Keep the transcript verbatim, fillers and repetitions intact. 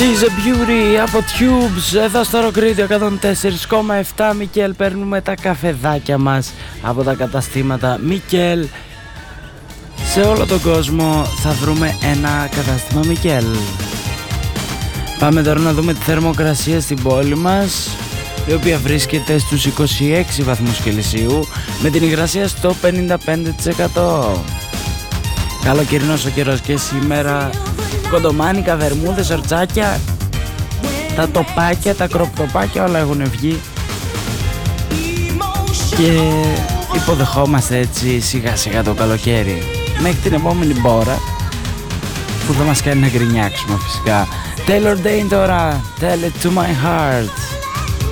She's a beauty από Tubes εδώ στο Rock Radio εκατόν τέσσερα κόμμα επτά. Μικέλ, παίρνουμε τα καφεδάκια μας από τα καταστήματα Μικέλ. Σε όλο τον κόσμο θα βρούμε ένα κατάστημα Μικέλ. Πάμε τώρα να δούμε τη θερμοκρασία στην πόλη μας, η οποία βρίσκεται στους είκοσι έξι βαθμούς Κελσίου με την υγρασία στο πενήντα πέντε τοις εκατό. Καλοκαιρινός ο καιρός και σήμερα. Κοντομάνικα, βερμούδες, ορτσάκια, τα τοπάκια, τα κροπτοπάκια όλα έχουν βγει και υποδεχόμαστε έτσι σιγά σιγά το καλοκαίρι μέχρι την επόμενη μπόρα που θα μας κάνει να γκρινιάξουμε φυσικά. Taylor Dayne τώρα, Tell It To My Heart.